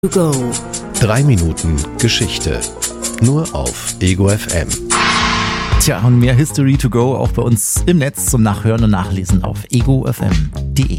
To go. 3 Minuten Geschichte. Nur auf Ego FM. Tja, und mehr History to go auch bei uns im Netz zum Nachhören und Nachlesen auf egofm.de.